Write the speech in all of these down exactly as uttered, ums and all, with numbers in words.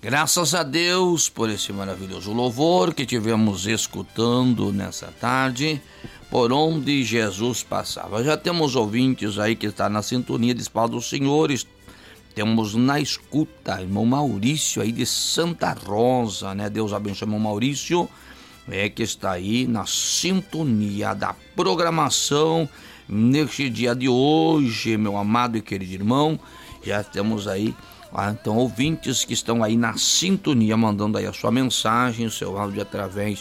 Graças a Deus por esse maravilhoso louvor que tivemos escutando nessa tarde, por onde Jesus passava. Já temos ouvintes aí que está na sintonia de Espalda dos Senhores. Temos na escuta irmão Maurício aí de Santa Rosa, né? Deus abençoe, irmão Maurício, é que está aí na sintonia da programação neste dia de hoje, meu amado e querido irmão. Já temos aí, ah, então, ouvintes que estão aí na sintonia, mandando aí a sua mensagem, o seu áudio através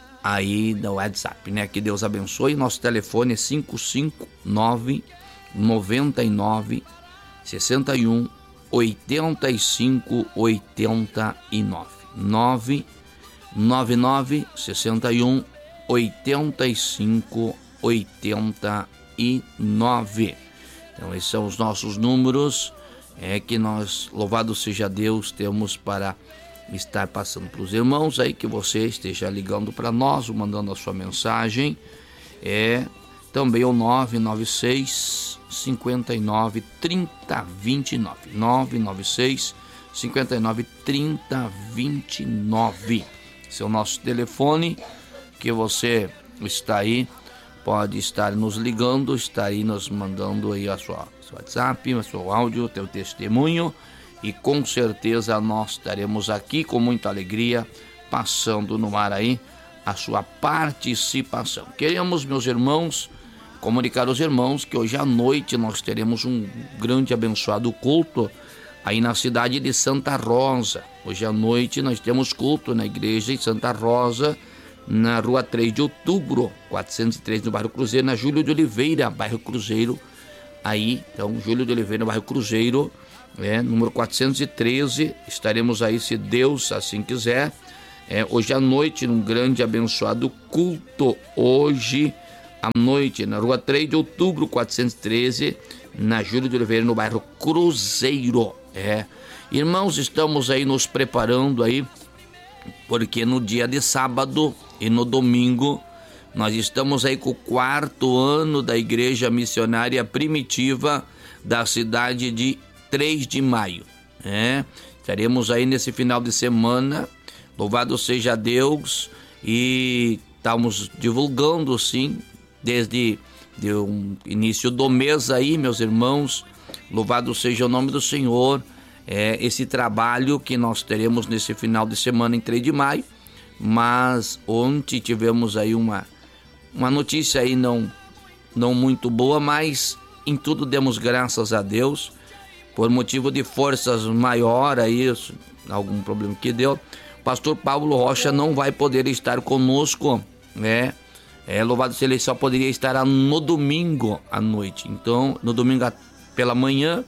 aí do WhatsApp, né? Que Deus abençoe. Nosso telefone é cinco cinco nove, nove nove, seis um, oito cinco oito nove. nove nove nove, seis um, oito cinco oito nove. Então, esses são os nossos números, é que nós, louvado seja Deus, temos para estar passando para os irmãos aí, que você esteja ligando para nós, mandando a sua mensagem. É também o nove nove seis, cinco nove, três zero dois nove. nove nove seis, cinco nove, três zero dois nove. Esse é o nosso telefone, que você está aí, pode estar nos ligando, está aí nos mandando aí a sua, seu WhatsApp, o seu áudio, o teu testemunho, e com certeza nós estaremos aqui com muita alegria, passando no ar aí a sua participação. Queremos, meus irmãos, comunicar aos irmãos que hoje à noite nós teremos um grande abençoado culto aí na cidade de Santa Rosa. Hoje à noite nós temos culto na igreja de Santa Rosa, na rua três de outubro, quatrocentos e três, no bairro Cruzeiro, na Júlio de Oliveira, bairro Cruzeiro. Aí, então, Júlio de Oliveira, no bairro Cruzeiro, é, número quatrocentos e treze. Estaremos aí, se Deus assim quiser, é, hoje à noite, num grande abençoado culto. Hoje à noite, na rua três de outubro, quatrocentos e treze, na Júlio de Oliveira, no bairro Cruzeiro. É. Irmãos, estamos aí nos preparando aí, porque no dia de sábado e no domingo nós estamos aí com o quarto ano da Igreja Missionária Primitiva da cidade de três de maio, né? Estaremos aí nesse final de semana, louvado seja Deus, e estamos divulgando sim, desde o início do mês aí, meus irmãos, louvado seja o nome do Senhor. É esse trabalho que nós teremos nesse final de semana em três de maio, mas ontem tivemos aí uma, uma notícia aí não, não muito boa, mas em tudo demos graças a Deus, por motivo de forças maior aí, algum problema que deu, o pastor Paulo Rocha não vai poder estar conosco, né? É, louvado seja ele, só poderia estar no domingo à noite, então no domingo pela manhã,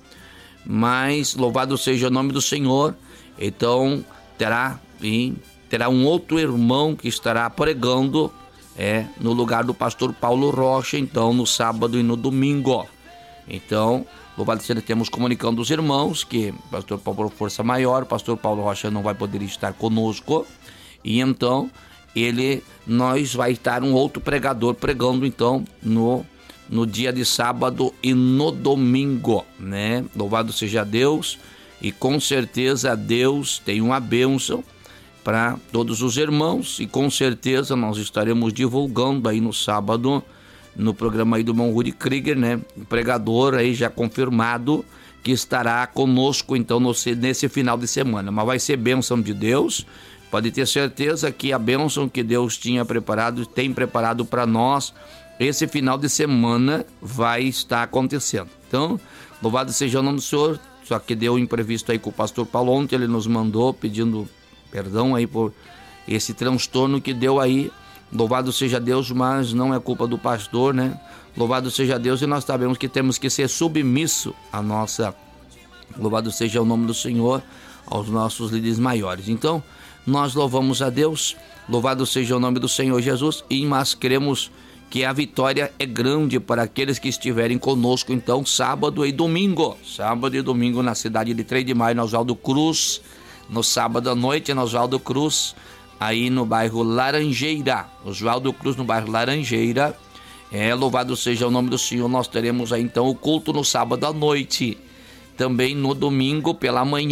mas louvado seja o nome do Senhor. Então terá, e terá um outro irmão que estará pregando é, no lugar do pastor Paulo Rocha, então no sábado e no domingo. Então, louvado seja, temos comunicando os irmãos que o pastor Paulo, força maior, o pastor Paulo Rocha não vai poder estar conosco, e então ele, nós vai estar um outro pregador pregando então no no dia de sábado e no domingo, né? Louvado seja Deus, e com certeza Deus tem uma bênção para todos os irmãos, e com certeza nós estaremos divulgando aí no sábado, no programa aí do irmão Rudy Krieger, né? O pregador aí já confirmado que estará conosco então no, nesse final de semana, mas vai ser bênção de Deus. Pode ter certeza que a bênção que Deus tinha preparado, tem preparado para nós, esse final de semana vai estar acontecendo. Então, louvado seja o nome do Senhor. Só que deu um imprevisto aí com o pastor Paulo ontem, ele nos mandou pedindo perdão aí por esse transtorno que deu aí. Louvado seja Deus, mas não é culpa do pastor, né? Louvado seja Deus, e nós sabemos que temos que ser submisso à nossa, louvado seja o nome do Senhor, aos nossos líderes maiores. Então, nós louvamos a Deus, louvado seja o nome do Senhor Jesus, e nós cremos que a vitória é grande para aqueles que estiverem conosco, então, sábado e domingo. Sábado e domingo na cidade de três de maio, na Oswaldo Cruz. No sábado à noite, na Oswaldo Cruz, aí no bairro Laranjeira. Oswaldo Cruz, no bairro Laranjeira. É, louvado seja o nome do Senhor. Nós teremos aí, então, o culto no sábado à noite. Também no domingo pela manhã,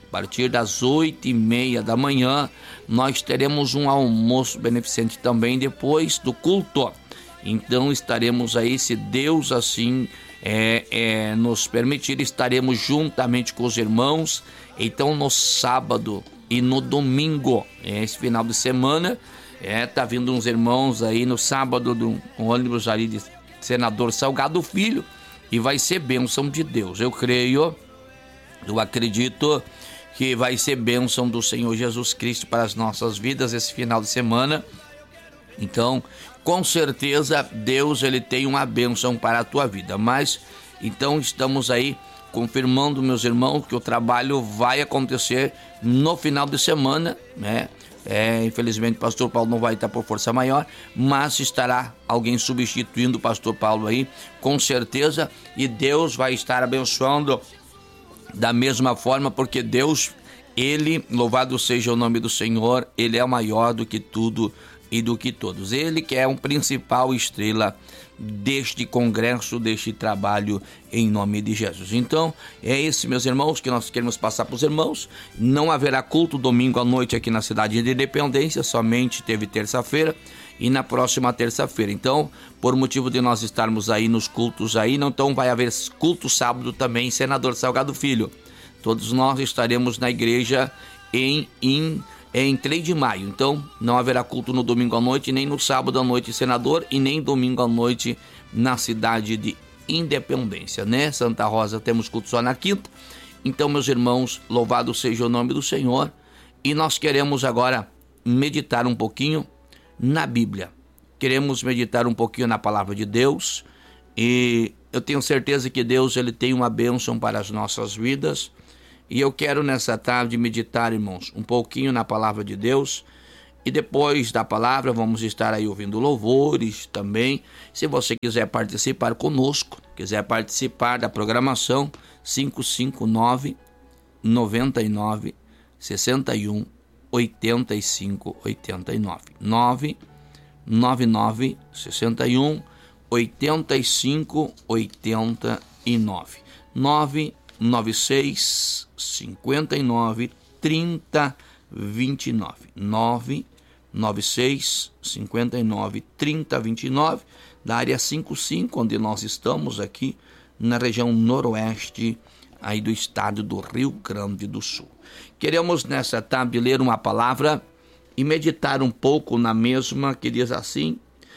A partir das oito e meia da manhã, nós teremos um almoço beneficente também depois do culto. Então estaremos aí, se Deus assim é, é, nos permitir, estaremos juntamente com os irmãos. Então no sábado e no domingo, esse final de semana, é, tá vindo uns irmãos aí no sábado do ônibus ali de Senador Salgado Filho, e vai ser bênção de Deus. Eu creio, eu acredito que vai ser bênção do Senhor Jesus Cristo para as nossas vidas esse final de semana. Então, com certeza, Deus ele tem uma bênção para a tua vida. Mas, então, estamos aí confirmando, meus irmãos, que o trabalho vai acontecer no final de semana, né? É, infelizmente o pastor Paulo não vai estar por força maior, mas estará alguém substituindo o pastor Paulo aí, com certeza, e Deus vai estar abençoando da mesma forma, porque Deus, ele, louvado seja o nome do Senhor, ele é maior do que tudo e do que todos. Ele que é um principal estrela deste congresso, deste trabalho, em nome de Jesus. Então, é esse, meus irmãos, que nós queremos passar para os irmãos. Não haverá culto domingo à noite aqui na cidade de Independência, somente teve terça-feira e na próxima terça-feira. Então, por motivo de nós estarmos aí nos cultos aí, não, então vai haver culto sábado também em Senador Salgado Filho. Todos nós estaremos na igreja em, em em três de maio, então não haverá culto no domingo à noite, nem no sábado à noite, Senador, e nem domingo à noite na cidade de Independência, né? Santa Rosa temos culto só na quinta. Então, meus irmãos, louvado seja o nome do Senhor, e nós queremos agora meditar um pouquinho na Bíblia. Queremos meditar um pouquinho na palavra de Deus, e eu tenho certeza que Deus ele tem uma bênção para as nossas vidas. E eu quero nessa tarde meditar, irmãos, um pouquinho na palavra de Deus. E depois da palavra vamos estar aí ouvindo louvores também. Se você quiser participar conosco, quiser participar da programação, cinco cinco nove, nove nove, seis um, oito cinco oito nove. nove nove nove, seis um, oito cinco oito nove. nove nove seis, cinco nove, três zero dois nove. nove nove seis, cinco nove, três zero dois nove, da área cinquenta e cinco, onde nós estamos aqui na região noroeste aí do estado do Rio Grande do Sul. Queremos nessa tarde ler uma palavra e meditar um pouco na mesma, que diz assim,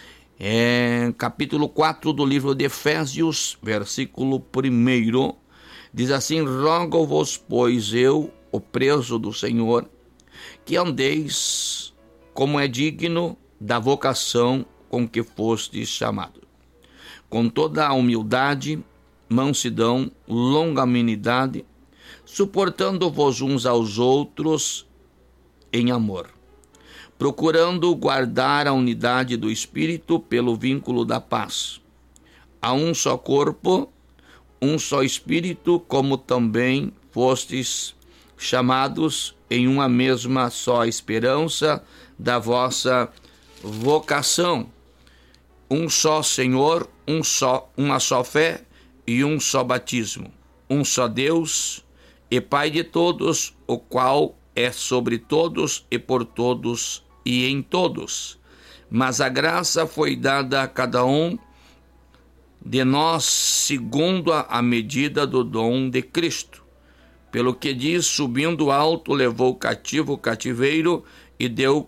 é, capítulo quatro do livro de Efésios, versículo primeiro, diz assim: rogo-vos, pois eu, o preso do Senhor, que andeis como é digno da vocação com que fostes chamado, com toda a humildade, mansidão, longanimidade, suportando-vos uns aos outros em amor, procurando guardar a unidade do Espírito pelo vínculo da paz. Há um só corpo, um só Espírito, como também fostes chamados em uma mesma só esperança da vossa vocação. Um só Senhor, um só, uma só fé e um só batismo. Um só Deus e Pai de todos, o qual é sobre todos e por todos e em todos. Mas a graça foi dada a cada um de nós segundo a medida do dom de Cristo. Pelo que diz, subindo alto, levou cativo o cativeiro e deu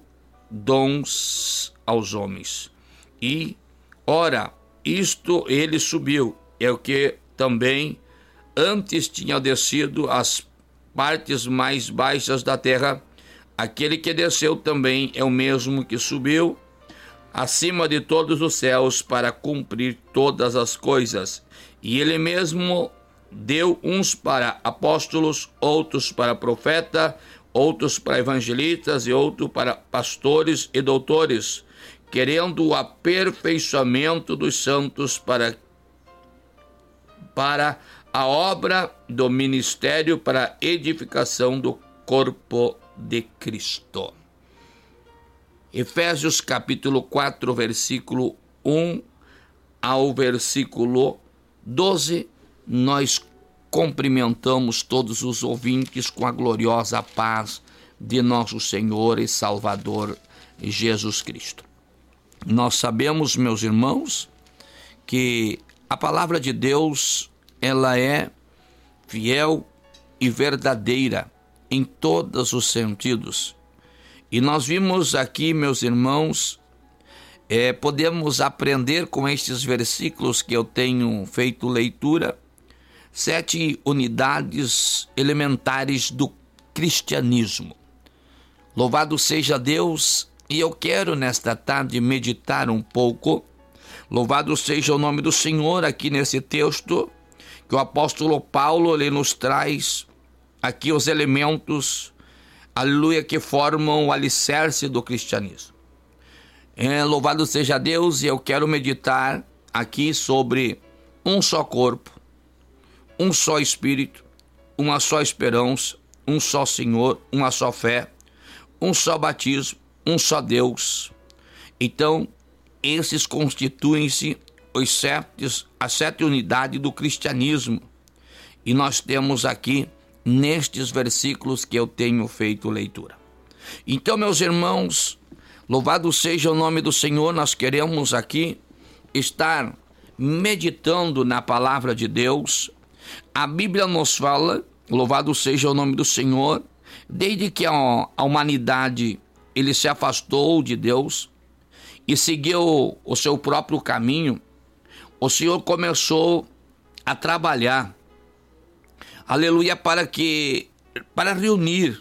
dons aos homens. E, ora, isto ele subiu, é o que também antes tinha descido às partes mais baixas da terra. Aquele que desceu também é o mesmo que subiu acima de todos os céus para cumprir todas as coisas. E ele mesmo deu uns para apóstolos, outros para profeta, outros para evangelistas e outros para pastores e doutores, querendo o aperfeiçoamento dos santos para, para a obra do ministério, para a edificação do corpo de Cristo. Efésios capítulo quatro, versículo um ao versículo doze, nós cumprimentamos todos os ouvintes com a gloriosa paz de nosso Senhor e Salvador Jesus Cristo. Nós sabemos, meus irmãos, que a palavra de Deus, ela é fiel e verdadeira em todos os sentidos. E nós vimos aqui, meus irmãos, é, podemos aprender com estes versículos que eu tenho feito leitura, sete unidades elementares do cristianismo. Louvado seja Deus, e eu quero nesta tarde meditar um pouco. Louvado seja o nome do Senhor aqui nesse texto, que o apóstolo Paulo ele nos traz aqui os elementos, aleluia, que formam o alicerce do cristianismo. É, louvado seja Deus, e eu quero meditar aqui sobre um só corpo, um só Espírito, uma só esperança, um só Senhor, uma só fé, um só batismo, um só Deus. Então, esses constituem-se os sete, as sete unidades do cristianismo. E nós temos aqui, nestes versículos que eu tenho feito leitura. Então, meus irmãos, louvado seja o nome do Senhor, nós queremos aqui estar meditando na palavra de Deus. A Bíblia nos fala, louvado seja o nome do Senhor, desde que a, a humanidade ele se afastou de Deus e seguiu o seu próprio caminho, o Senhor começou a trabalhar, aleluia, para que, para reunir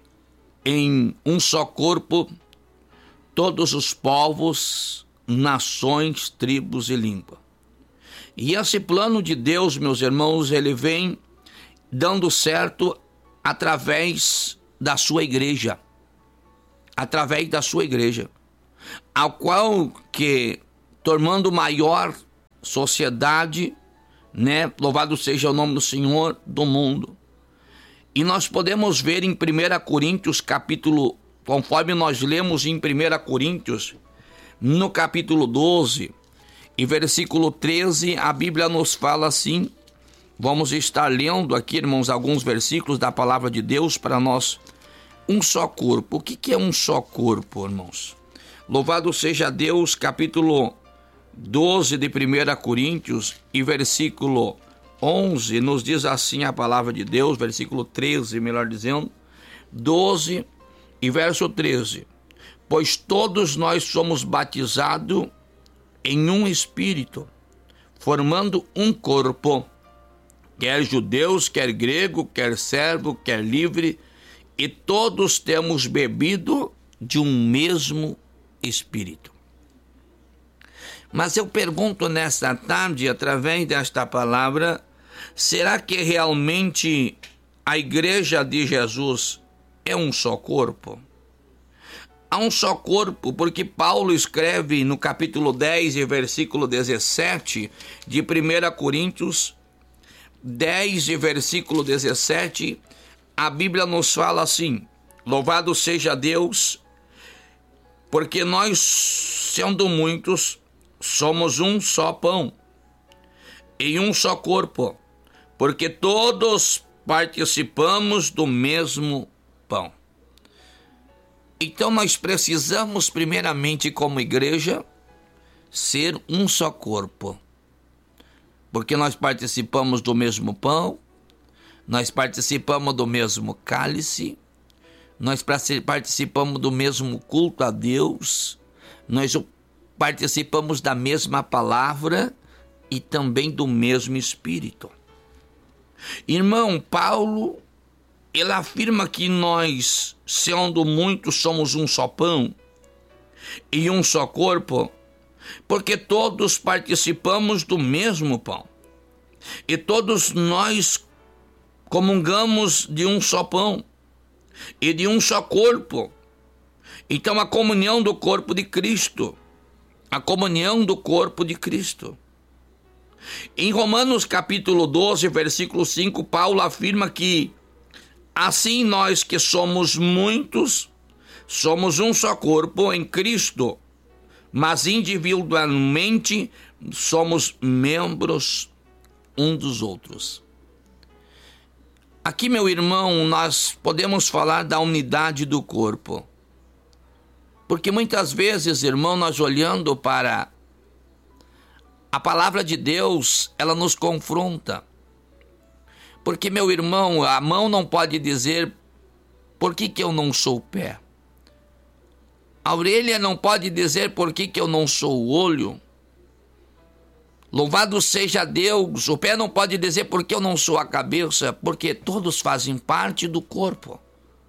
em um só corpo todos os povos, nações, tribos e língua. E esse plano de Deus, meus irmãos, ele vem dando certo através da sua igreja, através da sua igreja, ao qual que, tornando maior sociedade, né, louvado seja o nome do Senhor, do mundo. E nós podemos ver em primeira Coríntios, capítulo, conforme nós lemos em primeira Coríntios, no capítulo doze, e versículo treze, a Bíblia nos fala assim. Vamos estar lendo aqui, irmãos, alguns versículos da palavra de Deus para nós. Um só corpo. O que que é um só corpo, irmãos? Louvado seja Deus, capítulo doze de primeira Coríntios e versículo onze, nos diz assim a palavra de Deus, versículo treze, melhor dizendo, doze e verso treze. Pois todos nós somos batizados em um Espírito, formando um corpo, quer judeus, quer grego, quer servo, quer livre, e todos temos bebido de um mesmo Espírito. Mas eu pergunto nesta tarde, através desta palavra, será que realmente a igreja de Jesus é um só corpo? Há um só corpo, porque Paulo escreve no capítulo dez e versículo dezessete de primeira Coríntios dez e versículo dezessete, a Bíblia nos fala assim: louvado seja Deus, porque nós, sendo muitos, somos um só pão e um só corpo, porque todos participamos do mesmo pão. Então nós precisamos primeiramente, como igreja, ser um só corpo, porque nós participamos do mesmo pão, nós participamos do mesmo cálice, nós participamos do mesmo culto a Deus, nós participamos da mesma palavra e também do mesmo Espírito. Irmão, Paulo, ele afirma que nós, sendo muitos, somos um só pão e um só corpo, porque todos participamos do mesmo pão. E todos nós comungamos de um só pão e de um só corpo. Então a comunhão do corpo de Cristo, a comunhão do corpo de Cristo. Em Romanos capítulo doze, versículo cinco, Paulo afirma que assim nós que somos muitos, somos um só corpo em Cristo, mas individualmente somos membros um dos outros. Aqui, meu irmão, nós podemos falar da unidade do corpo. Porque muitas vezes, irmão, nós olhando para a palavra de Deus, ela nos confronta. Porque, meu irmão, a mão não pode dizer por que que eu não sou o pé. A orelha não pode dizer por que que eu não sou o olho. Louvado seja Deus, o pé não pode dizer por que eu não sou a cabeça, porque todos fazem parte do corpo.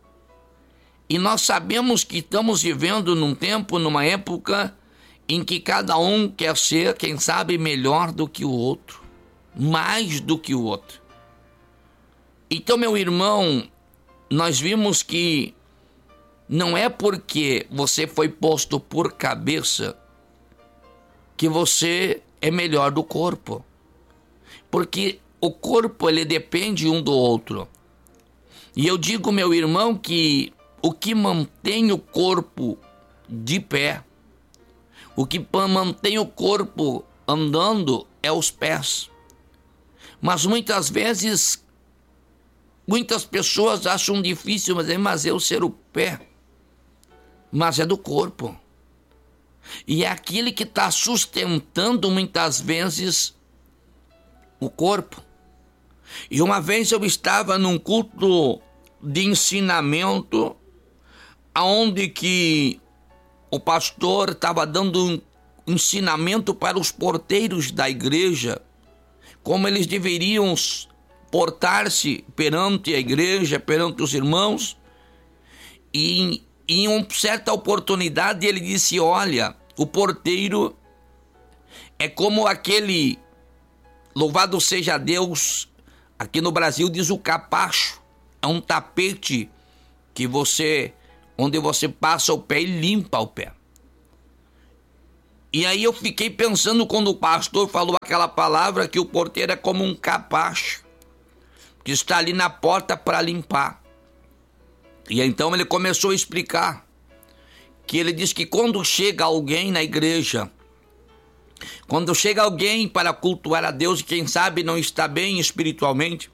E nós sabemos que estamos vivendo num tempo, numa época, em que cada um quer ser, quem sabe, melhor do que o outro, mais do que o outro. Então, meu irmão, nós vimos que não é porque você foi posto por cabeça que você é melhor do corpo. Porque o corpo, ele depende um do outro. E eu digo, meu irmão, que o que mantém o corpo de pé, o que mantém o corpo andando é os pés. Mas muitas vezes, muitas pessoas acham difícil, mas é, mas eu ser o pé. Mas é do corpo. E é aquele que está sustentando muitas vezes o corpo. E uma vez eu estava num culto de ensinamento, onde que o pastor estava dando um ensinamento para os porteiros da igreja, como eles deveriam portar-se perante a igreja, perante os irmãos. E em uma certa oportunidade ele disse, olha, o porteiro é como aquele, louvado seja Deus, aqui no Brasil diz o capacho, é um tapete que você, onde você passa o pé e limpa o pé. E aí eu fiquei pensando quando o pastor falou aquela palavra, que o porteiro é como um capacho, que está ali na porta para limpar. E então ele começou a explicar que ele diz que quando chega alguém na igreja, quando chega alguém para cultuar a Deus e quem sabe não está bem espiritualmente,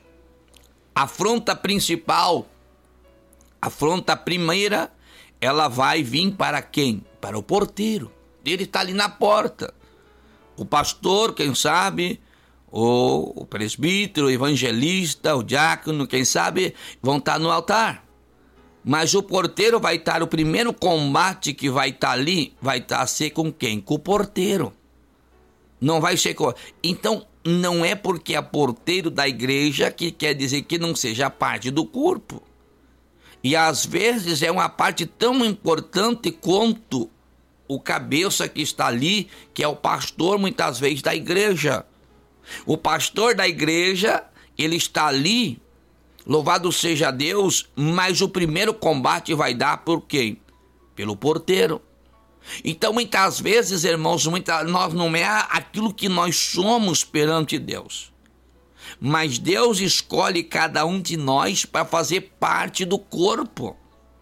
a afronta principal, a afronta primeira, ela vai vir para quem? Para o porteiro. Ele está ali na porta. O pastor, quem sabe, o, o presbítero, o evangelista, o diácono, quem sabe, vão estar no altar. Mas o porteiro vai estar, o primeiro combate que vai estar ali, vai estar a ser com quem? Com o porteiro. Não vai ser com... Então, não é porque é porteiro da igreja que quer dizer que não seja parte do corpo. E às vezes é uma parte tão importante quanto o cabeça que está ali, que é o pastor muitas vezes da igreja. O pastor da igreja, ele está ali, louvado seja Deus, mas o primeiro combate vai dar por quem? Pelo porteiro. Então, muitas vezes, irmãos, muita, nós não é aquilo que nós somos perante Deus. Mas Deus escolhe cada um de nós para fazer parte do corpo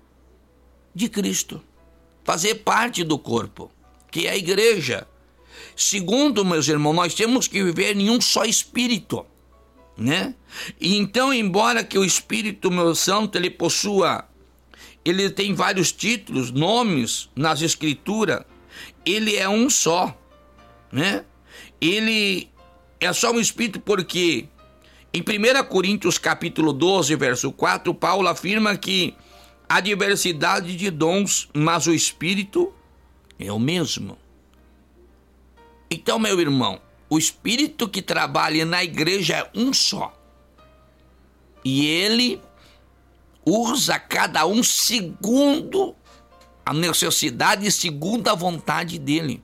de Cristo. Fazer parte do corpo, que é a igreja. Segundo, meus irmãos, nós temos que viver em um só espírito, né? E então, embora que o Espírito, meu santo, ele possua, ele tem vários títulos, nomes nas escrituras, ele é um só, né? Ele é só um Espírito porque em primeira Coríntios capítulo doze, verso quatro, Paulo afirma que há diversidade de dons, mas o Espírito é o mesmo. Então, meu irmão, o Espírito que trabalha na igreja é um só. E ele usa cada um segundo a necessidade e segundo a vontade dele.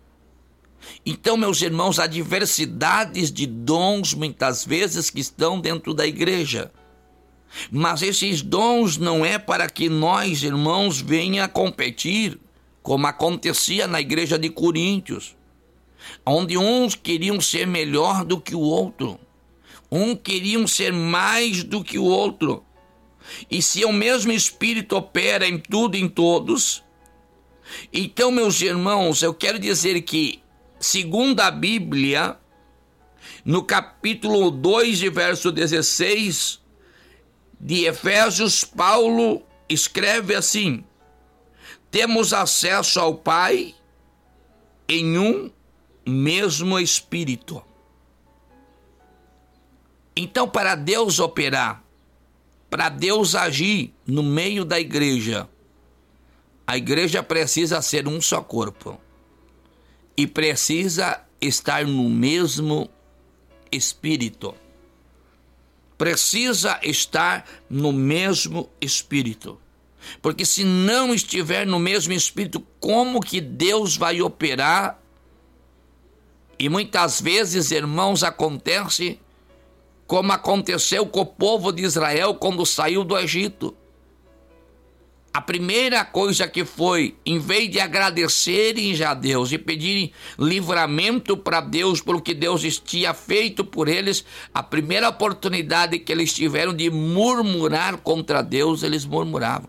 Então, meus irmãos, há diversidades de dons muitas vezes que estão dentro da igreja. Mas esses dons não é para que nós, irmãos, venha competir, como acontecia na igreja de Coríntios, onde uns queriam ser melhor do que o outro, uns queriam ser mais do que o outro. E se o mesmo Espírito opera em tudo e em todos, então, meus irmãos, eu quero dizer que, segundo a Bíblia, no capítulo dois, verso dezesseis, de Efésios, Paulo escreve assim: temos acesso ao Pai em um mesmo Espírito. Então, para Deus operar, para Deus agir no meio da igreja, a igreja precisa ser um só corpo e precisa estar no mesmo Espírito. Precisa estar no mesmo Espírito. Porque se não estiver no mesmo Espírito, como que Deus vai operar? E muitas vezes, irmãos, acontece como aconteceu com o povo de Israel quando saiu do Egito. A primeira coisa que foi, em vez de agradecerem a Deus e pedirem livramento para Deus pelo que Deus tinha feito por eles, a primeira oportunidade que eles tiveram de murmurar contra Deus, eles murmuravam.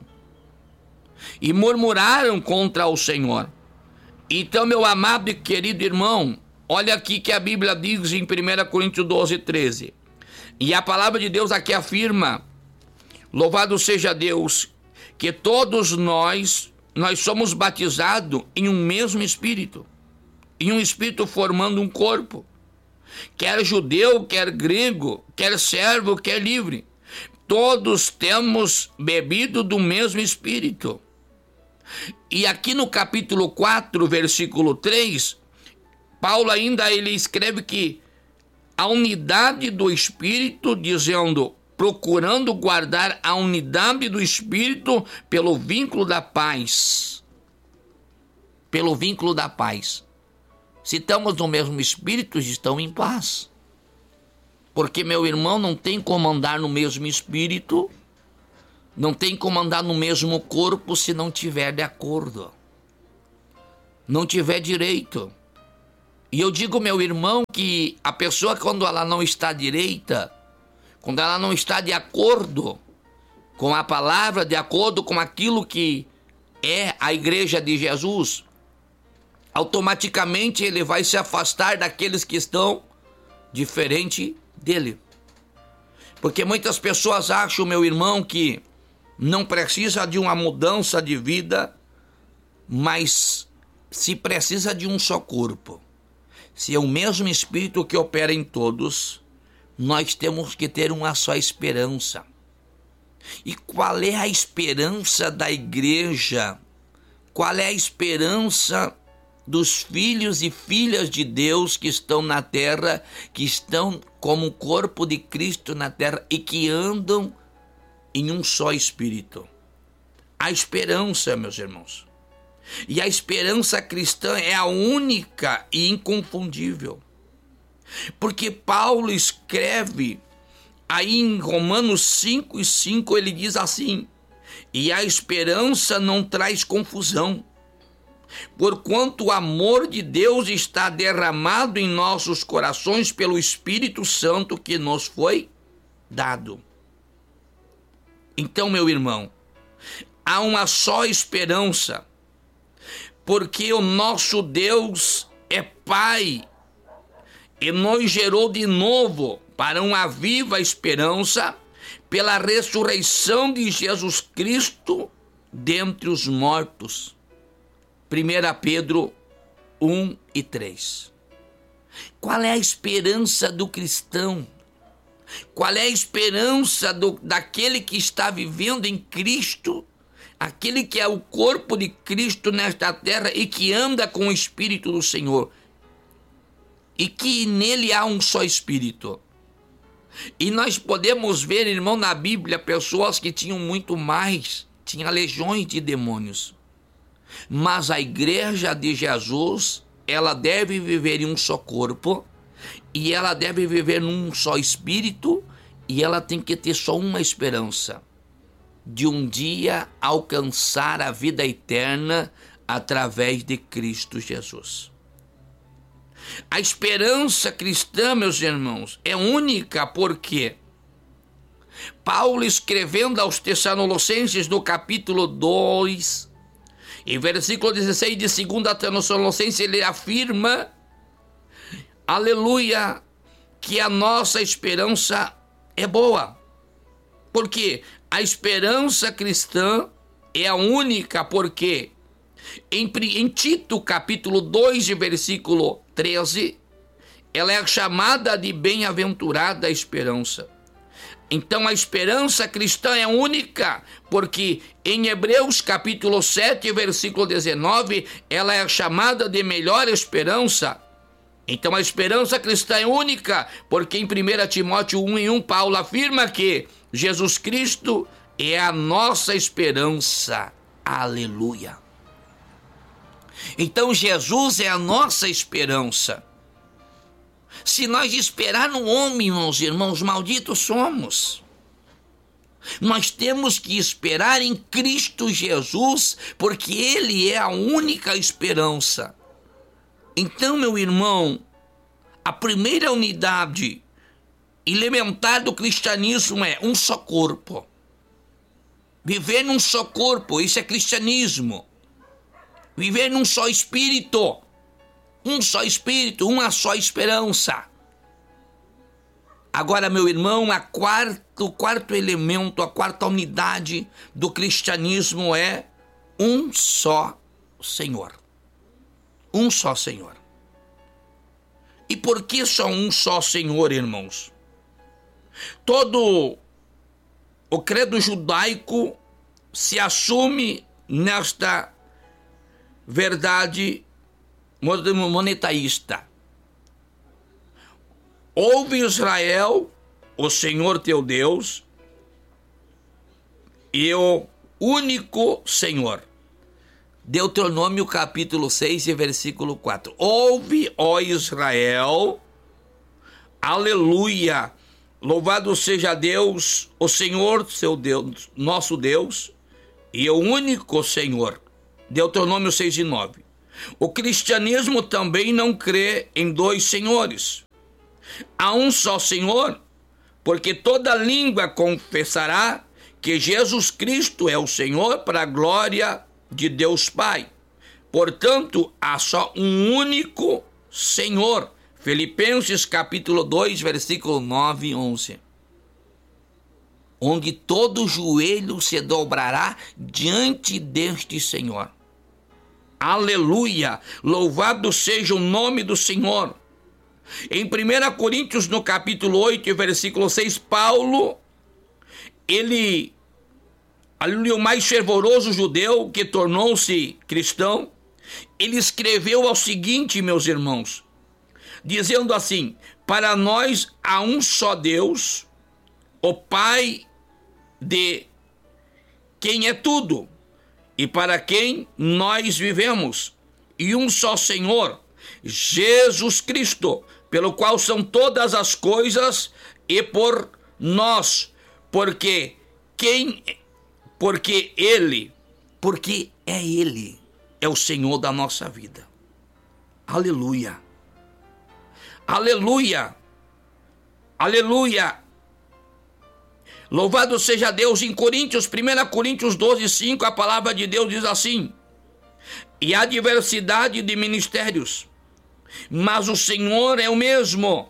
E murmuraram contra o Senhor. Então, meu amado e querido irmão, olha aqui que a Bíblia diz em primeira Coríntios doze, treze. E a palavra de Deus aqui afirma, louvado seja Deus, que todos nós, nós somos batizados em um mesmo Espírito, em um Espírito formando um corpo, quer judeu, quer grego, quer servo, quer livre, todos temos bebido do mesmo Espírito. E aqui no capítulo quatro, versículo três, Paulo ainda ele escreve que a unidade do Espírito, dizendo, procurando guardar a unidade do Espírito pelo vínculo da paz. Pelo vínculo da paz. Se estamos no mesmo Espírito, estão em paz. Porque, meu irmão, não tem como andar no mesmo Espírito, não tem como andar no mesmo corpo se não tiver de acordo. Não tiver direito. E eu digo, meu irmão, que a pessoa, quando ela não está direita, quando ela não está de acordo com a palavra, de acordo com aquilo que é a igreja de Jesus, automaticamente ele vai se afastar daqueles que estão diferente dele. Porque muitas pessoas acham, meu irmão, que não precisa de uma mudança de vida, mas se precisa de um só corpo. Se é o mesmo Espírito que opera em todos, nós temos que ter uma só esperança. E qual é a esperança da igreja? Qual é a esperança dos filhos e filhas de Deus que estão na terra, que estão como o corpo de Cristo na terra e que andam em um só Espírito? A esperança, meus irmãos. E a esperança cristã é a única e inconfundível. Porque Paulo escreve aí em Romanos cinco e cinco, ele diz assim: e a esperança não traz confusão, porquanto o amor de Deus está derramado em nossos corações pelo Espírito Santo que nos foi dado. Então, meu irmão, há uma só esperança, porque o nosso Deus é Pai e nos gerou de novo para uma viva esperança pela ressurreição de Jesus Cristo dentre os mortos. primeira Pedro um e três. Qual é a esperança do cristão? Qual é a esperança do, daquele que está vivendo em Cristo? Aquele que é o corpo de Cristo nesta terra e que anda com o Espírito do Senhor. E que nele há um só Espírito. E nós podemos ver, irmão, na Bíblia, pessoas que tinham muito mais, tinham legiões de demônios. Mas a igreja de Jesus, ela deve viver em um só corpo, e ela deve viver num só Espírito, e ela tem que ter só uma esperança: de um dia alcançar a vida eterna através de Cristo Jesus. A esperança cristã, meus irmãos, é única porque Paulo, escrevendo aos Tessalonicenses no capítulo dois, em versículo dezesseis de segunda Tessalonicenses, ele afirma, aleluia, que a nossa esperança é boa. Porque a esperança cristã é a única, porque em, em Tito capítulo dois, versículo treze, ela é chamada de bem-aventurada esperança. Então a esperança cristã é única, porque em Hebreus capítulo sete, versículo dezenove, ela é chamada de melhor esperança. Então a esperança cristã é única, porque em primeira Timóteo um e um, Paulo afirma que Jesus Cristo é a nossa esperança. Aleluia! Então Jesus é a nossa esperança. Se nós esperar no homem, meus irmãos, malditos somos. Nós temos que esperar em Cristo Jesus, porque Ele é a única esperança. Então, meu irmão, a primeira unidade elementar do cristianismo é um só corpo. Viver num só corpo, isso é cristianismo. Viver num só espírito. Um só espírito, uma só esperança. Agora, meu irmão, a quarto, o quarto elemento, a quarta unidade do cristianismo é um só Senhor. Um só Senhor. E por que só um só Senhor, irmãos? Todo o credo judaico se assume nesta verdade monoteísta. Ouve, Israel, o Senhor teu Deus e o único Senhor. Deuteronômio capítulo seis, versículo quatro. Ouve, ó Israel, aleluia, louvado seja Deus, o Senhor, seu Deus, nosso Deus, e o único Senhor. Deuteronômio seis e nove. O cristianismo também não crê em dois senhores. Há um só Senhor, porque toda língua confessará que Jesus Cristo é o Senhor, para a glória de Deus Pai. Portanto, há só um único Senhor. Filipenses capítulo dois, versículo nove e onze. Onde todo joelho se dobrará diante deste Senhor. Aleluia! Louvado seja o nome do Senhor. Em primeira Coríntios, no capítulo oito, versículo seis, Paulo, ele, ali o mais fervoroso judeu que tornou-se cristão, ele escreveu ao seguinte, meus irmãos, dizendo assim: para nós há um só Deus, o Pai de quem é tudo, e para quem nós vivemos, e um só Senhor, Jesus Cristo, pelo qual são todas as coisas, e por nós, porque quem, porque Ele, porque é Ele, é o Senhor da nossa vida. Aleluia, aleluia, aleluia. Louvado seja Deus. Em Coríntios, primeira Coríntios doze, cinco, a palavra de Deus diz assim: e há diversidade de ministérios, mas o Senhor é o mesmo.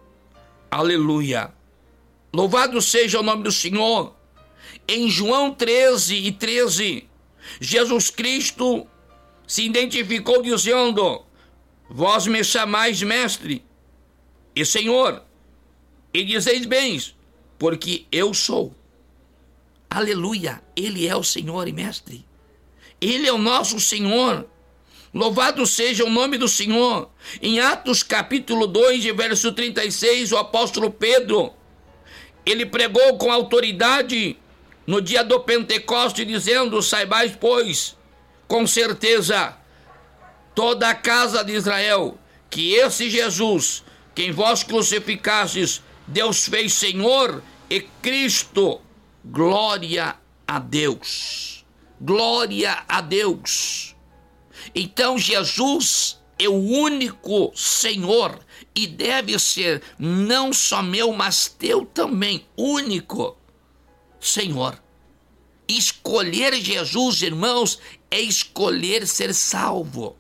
Aleluia. Louvado seja o nome do Senhor. Em João treze e treze, Jesus Cristo se identificou dizendo: vós me chamais mestre e Senhor, e dizeis bem, porque eu sou. Aleluia. Ele é o Senhor e mestre. Ele é o nosso Senhor. Louvado seja o nome do Senhor. Em Atos capítulo dois, verso trinta e seis, o apóstolo Pedro, ele pregou com autoridade no dia do Pentecoste, dizendo: saibais, pois, com certeza, toda a casa de Israel, que esse Jesus, quem vós crucificastes, Deus fez Senhor e Cristo. Glória a Deus. Glória a Deus. Então Jesus é o único Senhor e deve ser não só meu, mas teu também, único Senhor. Escolher Jesus, irmãos, é escolher ser salvo.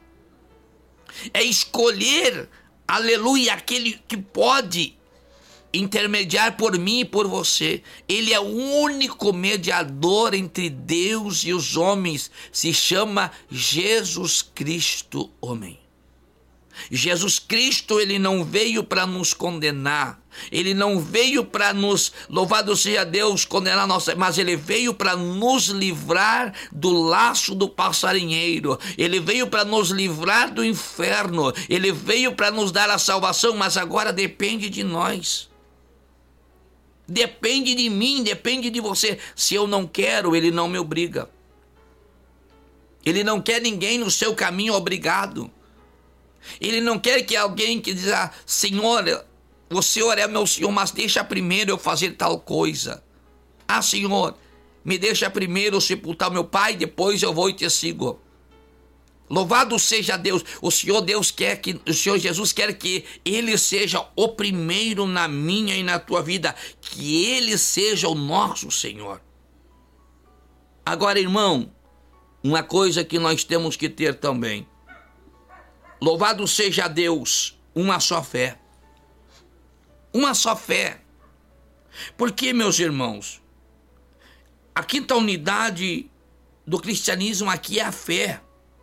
É escolher, aleluia, aquele que pode intermediar por mim e por você. Ele é o único mediador entre Deus e os homens. Se chama Jesus Cristo, homem. Jesus Cristo, ele não veio para nos condenar. Ele não veio para nos, louvado seja Deus, condenar nossa, mas ele veio para nos livrar do laço do passarinheiro. Ele veio para nos livrar do inferno. Ele veio para nos dar a salvação, mas agora depende de nós. Depende de mim, depende de você. Se eu não quero, ele não me obriga. Ele não quer ninguém no seu caminho obrigado. Ele não quer que alguém que diga, Senhor, o Senhor é meu Senhor, mas deixa primeiro eu fazer tal coisa. Ah, Senhor, me deixa primeiro sepultar meu pai, depois eu vou e te sigo. Louvado seja Deus. O Senhor Deus quer que, o Senhor Jesus quer que ele seja o primeiro na minha e na tua vida, que ele seja o nosso Senhor. Agora, irmão, uma coisa que nós temos que ter também. Louvado seja Deus, uma só fé. Uma só fé. Porque, meus irmãos, a quinta unidade do cristianismo aqui é a fé.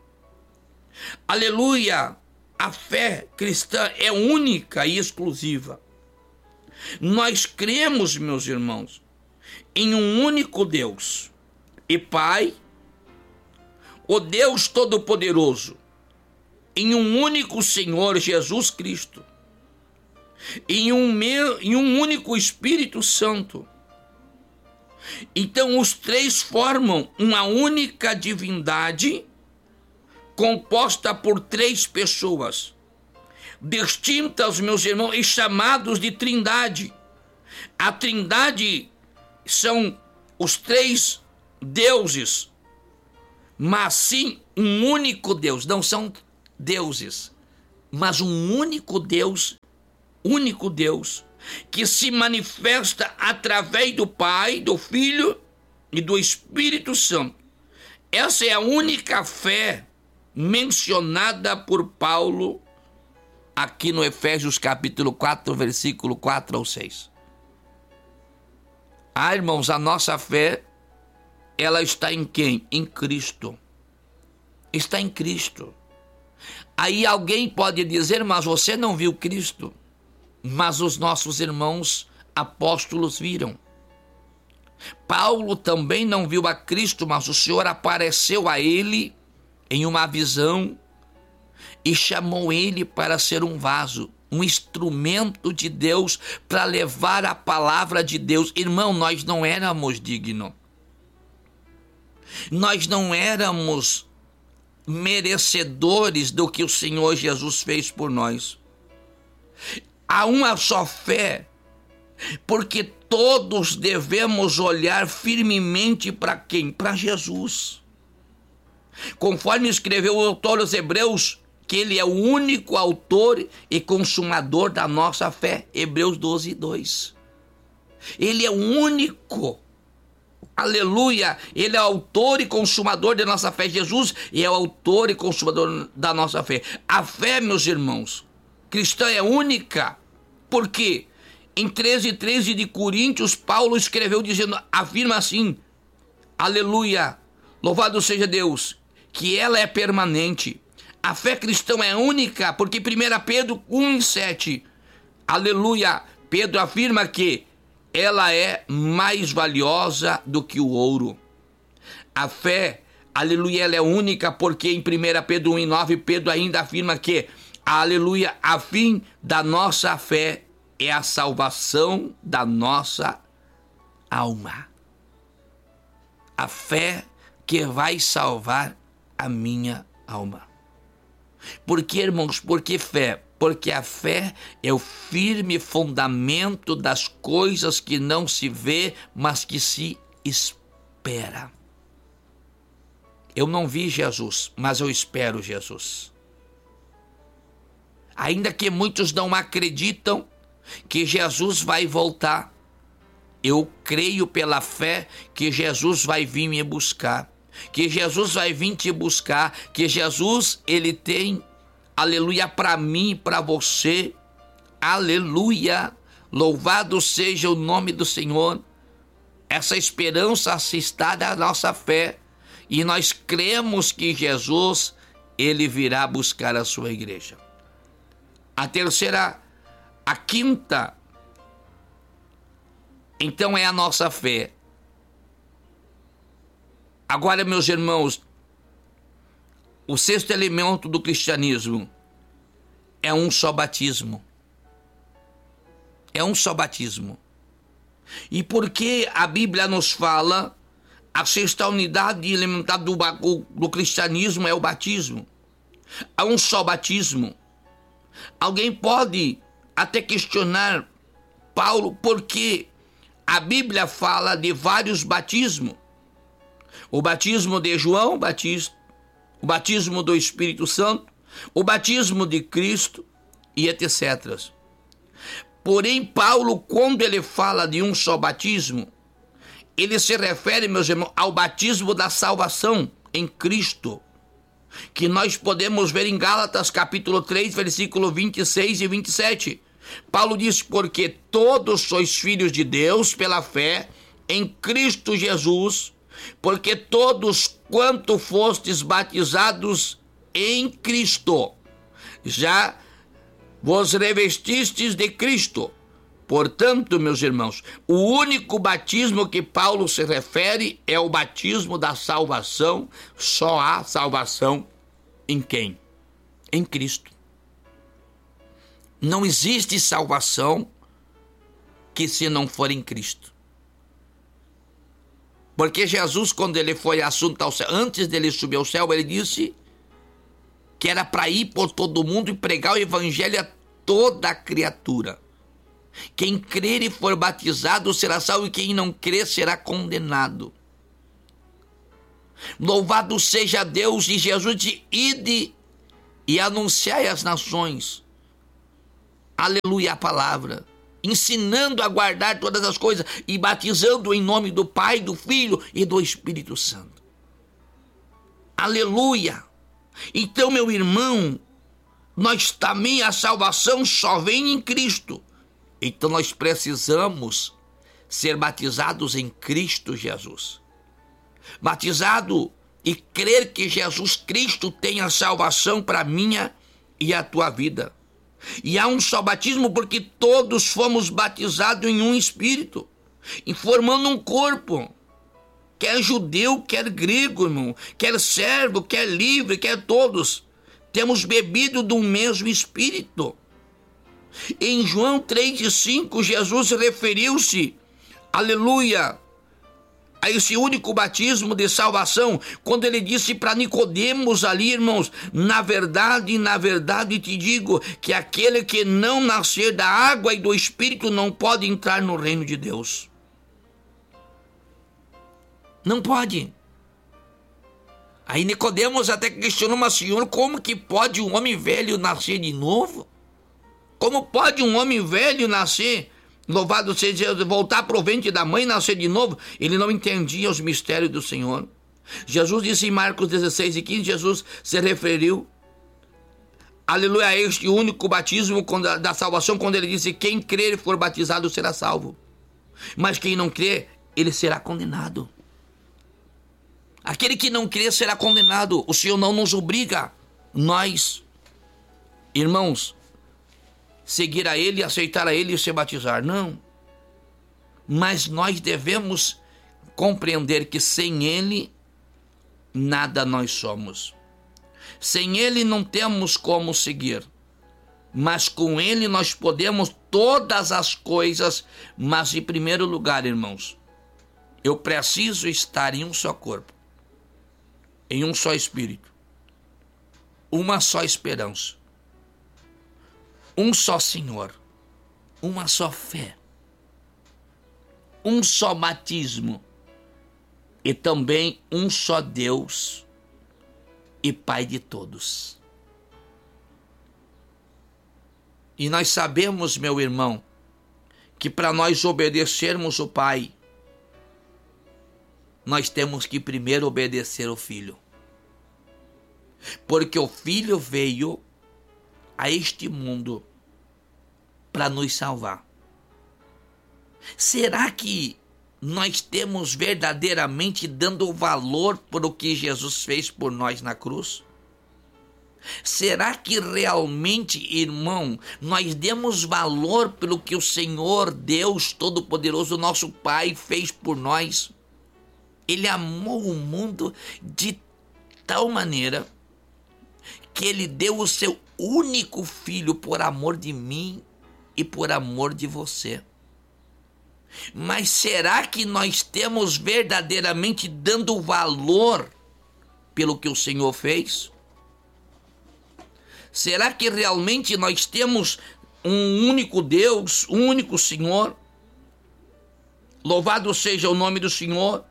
Aleluia! A fé cristã é única e exclusiva. Nós cremos, meus irmãos, em um único Deus e Pai, o Deus Todo-Poderoso, em um único Senhor Jesus Cristo, em um, meu, em um único Espírito Santo. Então os três formam uma única divindade composta por três pessoas distintas, meus irmãos, e chamados de Trindade. A Trindade são os três deuses, mas sim um único Deus. Não são deuses, mas um único Deus, único Deus, que se manifesta através do Pai, do Filho e do Espírito Santo. Essa é a única fé mencionada por Paulo aqui no Efésios capítulo quatro, versículo quatro ao seis. Ah, irmãos, a nossa fé, ela está em quem? Em Cristo. Está em Cristo. Aí alguém pode dizer, mas você não viu Cristo? Mas os nossos irmãos apóstolos viram. Paulo também não viu a Cristo, mas o Senhor apareceu a ele em uma visão e chamou ele para ser um vaso, um instrumento de Deus para levar a palavra de Deus. Irmão, nós não éramos dignos. Nós não éramos merecedores do que o Senhor Jesus fez por nós. Há uma só fé, porque todos devemos olhar firmemente para quem? Para Jesus. Conforme escreveu o autor aos Hebreus, que ele é o único autor e consumador da nossa fé. Hebreus doze, dois. Ele é o único. Aleluia! Ele é o autor e consumador da nossa fé. Jesus é o autor e consumador da nossa fé. A fé, meus irmãos, cristã é única. Por quê? Em treze, treze de Coríntios, Paulo escreveu dizendo, afirma assim, aleluia, louvado seja Deus, que ela é permanente. A fé cristã é única, porque primeiro Pedro um, sete, aleluia, Pedro afirma que ela é mais valiosa do que o ouro. A fé, aleluia, ela é única, porque em primeiro Pedro um, nove, Pedro ainda afirma que, aleluia, a fim da nossa fé é a salvação da nossa alma. A fé que vai salvar a minha alma. Por que, irmãos? Por que fé? Porque a fé é o firme fundamento das coisas que não se vê, mas que se espera. Eu não vi Jesus, mas eu espero Jesus. Ainda que muitos não acreditam que Jesus vai voltar, eu creio pela fé que Jesus vai vir me buscar, que Jesus vai vir te buscar, que Jesus, ele tem, aleluia, para mim, para você, aleluia, Louvado seja o nome do Senhor. Essa esperança se está na nossa fé e nós cremos que Jesus, ele virá buscar a sua igreja. A terceira, a quinta, então é a nossa fé. Agora, meus irmãos, o sexto elemento do cristianismo é um só batismo. É um só batismo. E por que a Bíblia nos fala a sexta unidade elementar do, do cristianismo é o batismo? Há um só batismo. Alguém pode até questionar Paulo porque a Bíblia fala de vários batismos. O batismo de João Batista, o batismo do Espírito Santo, o batismo de Cristo e etcétera. Porém, Paulo, quando ele fala de um só batismo, ele se refere, meus irmãos, ao batismo da salvação em Cristo, que nós podemos ver em Gálatas capítulo três, versículo vinte e seis e vinte e sete. Paulo diz, porque todos sois filhos de Deus pela fé em Cristo Jesus, porque todos quanto fostes batizados em Cristo, já vos revestistes de Cristo. Portanto, meus irmãos, o único batismo que Paulo se refere é o batismo da salvação. Só há salvação em quem? Em Cristo. Não existe salvação que se não for em Cristo. Porque Jesus, quando ele foi assunto ao céu, antes dele subir ao céu, ele disse que era para ir por todo mundo e pregar o evangelho a toda criatura. Quem crer e for batizado será salvo, e quem não crer será condenado. Louvado seja Deus. E Jesus disse, ide e anunciai às nações, aleluia, a palavra, ensinando a guardar todas as coisas e batizando em nome do Pai, do Filho e do Espírito Santo. Aleluia. Então, meu irmão, nós também, a salvação só vem em Cristo. Então nós precisamos ser batizados em Cristo Jesus. Batizado e crer que Jesus Cristo tem a salvação para a minha e a tua vida. E há um só batismo porque todos fomos batizados em um Espírito, e formando um corpo. Quer judeu, quer grego, irmão, quer servo, quer livre, quer todos. Temos bebido do mesmo Espírito. Em João três e cinco, Jesus referiu-se, aleluia, a esse único batismo de salvação, quando ele disse para Nicodemos ali, irmãos, na verdade, na verdade te digo, que aquele que não nascer da água e do Espírito não pode entrar no reino de Deus. Não pode. Aí Nicodemos até questionou, mas Senhor, como que pode um homem velho nascer de novo? Como pode um homem velho nascer, louvado seja Deus, voltar para o ventre da mãe e nascer de novo? Ele não entendia os mistérios do Senhor. Jesus disse em Marcos dezesseis e quinze, Jesus se referiu, aleluia, a este único batismo da salvação, quando ele disse, quem crer e for batizado será salvo. Mas quem não crer, ele será condenado. Aquele que não crer será condenado. O Senhor não nos obriga, nós, irmãos, seguir a Ele, aceitar a Ele e se batizar. Não. Mas nós devemos compreender que sem Ele, nada nós somos. Sem Ele não temos como seguir. Mas com Ele nós podemos todas as coisas. Mas em primeiro lugar, irmãos, eu preciso estar em um só corpo, em um só Espírito, uma só esperança, um só Senhor, uma só fé, um só batismo e também um só Deus e Pai de todos. E nós sabemos, meu irmão, que para nós obedecermos o Pai, nós temos que primeiro obedecer o Filho. Porque o Filho veio a este mundo para nos salvar. Será que nós temos verdadeiramente dando valor por o que Jesus fez por nós na cruz? Será que realmente, irmão, nós demos valor pelo que o Senhor Deus Todo-Poderoso, nosso Pai, fez por nós? Ele amou o mundo de tal maneira que ele deu o seu único filho por amor de mim e por amor de você. Mas será que nós temos verdadeiramente dando valor pelo que o Senhor fez? Será que realmente nós temos um único Deus, um único Senhor? Louvado seja o nome do Senhor.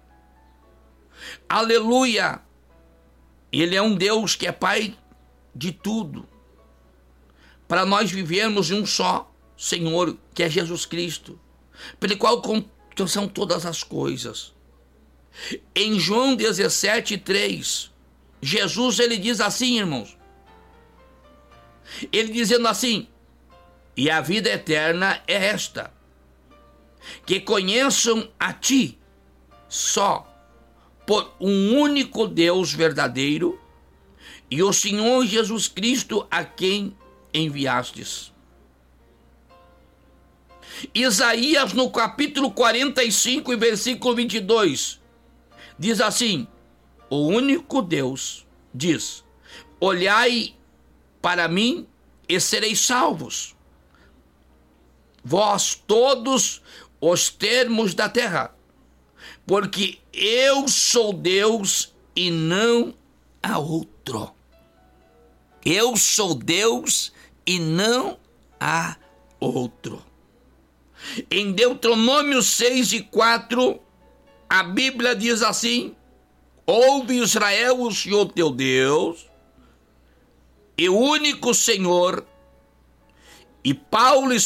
Aleluia! Ele é um Deus que é Pai de tudo. Para nós vivermos um só Senhor, que é Jesus Cristo, pelo qual são todas as coisas. Em João dezessete, três, Jesus ele diz assim, irmãos, ele dizendo assim: e a vida eterna é esta, que conheçam a ti só, por um único Deus verdadeiro, e o Senhor Jesus Cristo a quem enviastes. Isaías no capítulo quarenta e cinco e versículo vinte e dois diz assim: o único Deus diz: olhai para mim e sereis salvos, vós todos os termos da terra, porque eu sou Deus e não há outro. Eu sou Deus e não há outro. Em Deuteronômio seis e quatro, a Bíblia diz assim: ouve, Israel, o Senhor teu Deus, e o único Senhor. E Paulo